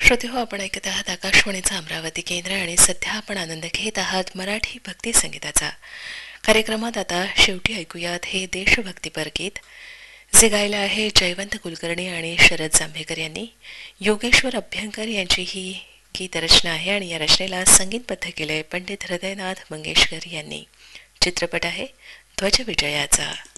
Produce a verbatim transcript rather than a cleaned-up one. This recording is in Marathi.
श्रोते हो, आपण ऐकत आहात आकाशवाणीचा अमरावती केंद्र आणि सध्या आपण आनंद घेत आहात मराठी भक्ती संगीताचा. कार्यक्रमात आता शेवटी ऐकूयात हे देशभक्तीपर गीत, जे गायलं आहे जयवंत कुलकर्णी आणि शरद जांभेकर यांनी. योगेश्वर अभ्यंकर यांची ही गीतरचना आहे आणि या रचनेला संगीतबद्ध केलंय पंडित हृदयनाथ मंगेशकर यांनी. चित्रपट आहे ध्वजविजयाचा.